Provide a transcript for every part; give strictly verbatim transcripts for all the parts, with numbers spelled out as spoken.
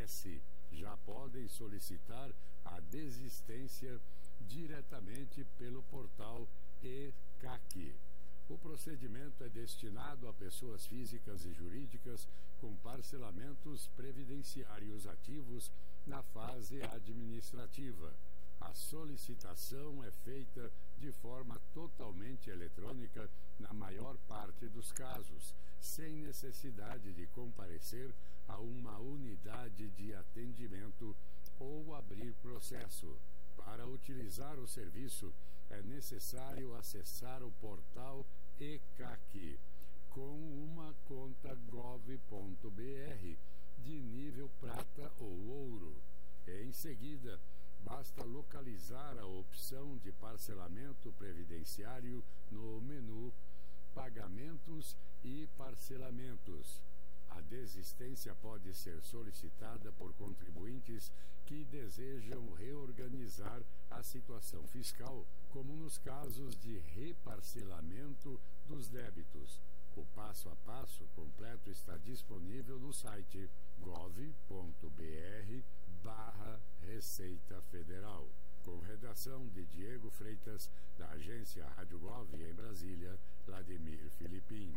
S já podem solicitar a desistência diretamente pelo portal e C A C. O procedimento é destinado a pessoas físicas e jurídicas com parcelamentos previdenciários ativos na fase administrativa. A solicitação é feita de forma totalmente eletrônica na maior parte dos casos, sem necessidade de comparecer a uma unidade de atendimento ou abrir processo. Para utilizar o serviço, é necessário acessar o portal e C A C com uma conta gov ponto br de nível prata ou ouro. Em seguida, basta localizar a opção de parcelamento previdenciário no menu Pagamentos e Parcelamentos. A desistência pode ser solicitada por contribuintes que desejam reorganizar a situação fiscal, como nos casos de reparcelamento dos débitos. O passo a passo completo está disponível no site gov ponto br barra Receita Federal. Com redação de Diego Freitas, da agência Rádio Gov em Brasília, Vladimir Filipim.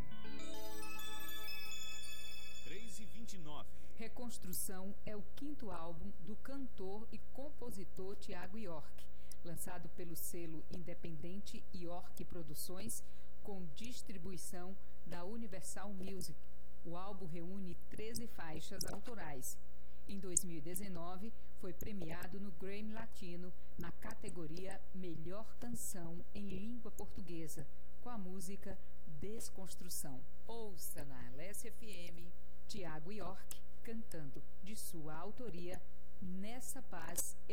três e vinte e nove. Reconstrução é o quinto álbum do cantor e compositor Thiago York, lançado pelo selo independente York Produções, com distribuição da Universal Music. O álbum reúne treze faixas autorais. Em dois mil e dezenove, foi premiado no Grammy Latino na categoria Melhor Canção em Língua Portuguesa, com a música Desconstrução. Ouça na Alessia F M Thiago York cantando, de sua autoria, Nessa Paz